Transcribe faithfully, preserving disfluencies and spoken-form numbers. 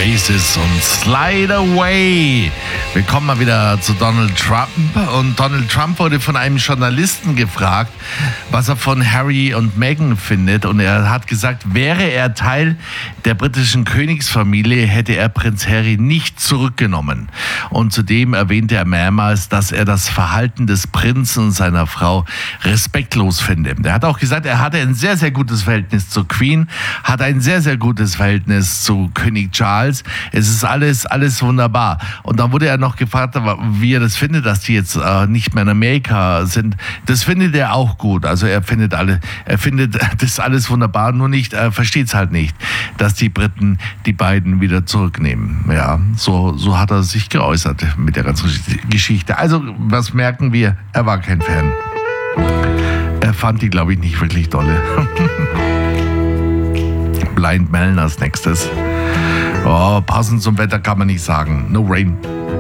Oasis und Slide Away. Wir kommen mal wieder zu Donald Trump. Und Donald Trump wurde von einem Journalisten gefragt, was er von Harry und Meghan findet. Und er hat gesagt, wäre er Teil der britischen Königsfamilie, hätte er Prinz Harry nicht zurückgenommen. Und zudem erwähnte er mehrmals, dass er das Verhalten des Prinzen und seiner Frau respektlos finde. Er hat auch gesagt, er hatte ein sehr, sehr gutes Verhältnis zur Queen, hat ein sehr, sehr gutes Verhältnis zu König Charles. Es ist alles, alles wunderbar. Und dann wurde er noch gefragt, wie er das findet, dass die jetzt äh, nicht mehr in Amerika sind. Das findet er auch gut. Also er findet alle, er findet das alles wunderbar, nur nicht, er versteht es halt nicht, dass die Briten die beiden wieder zurücknehmen. Ja, so, so hat er sich geäußert mit der ganzen Geschichte. Also, was merken wir? Er war kein Fan. Er fand die, glaube ich, nicht wirklich dolle. Blind Melon als nächstes. Oh, passend zum Wetter kann man nicht sagen. No rain.